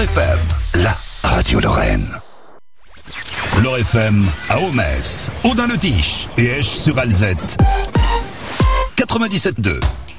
FM, la radio Lorraine. Lor FM à Aumès, Audun-le-Tiche et Esch-sur-Alzette. 97.2.